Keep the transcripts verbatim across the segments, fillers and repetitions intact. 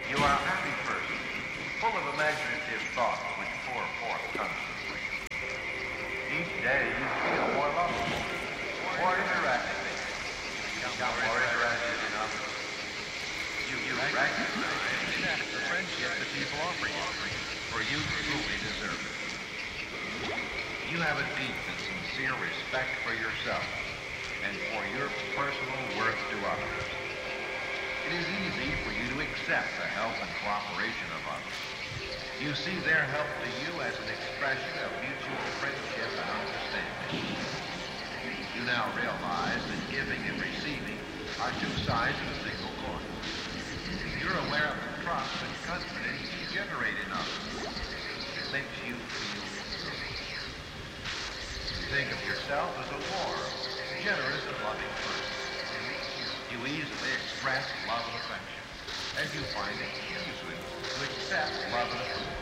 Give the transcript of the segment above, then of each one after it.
You are a happy person, full of imaginative thoughts which pour forth constantly. Each day you feel more lovable, more interactive, become more interested in others. You, you recognize and accept the friendship that people offer you, for you truly deserve it. You have a deep and sincere respect for yourself and for your personal worth to others. It is easy for you to accept the help and cooperation of others. You see their help to you as an expression of mutual friendship and understanding. You now realize that giving and receiving are two sides of a single coin. You're aware of the trust and confidence you generate in others. It makes you feel good. You think of yourself as a warm, generous, and loving person. You easily express love and affection, as you find it easy to accept love and approval.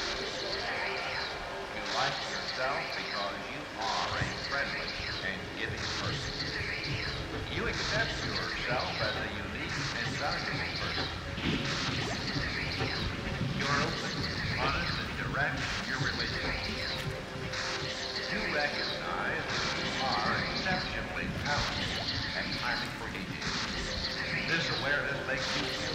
You like yourself because you are a friendly and giving person. You accept yourself as a unique and valuable person. You're open, honest, and direct in your relationships. You recognize that you are exceptionally talented and highly courageous. This awareness makes you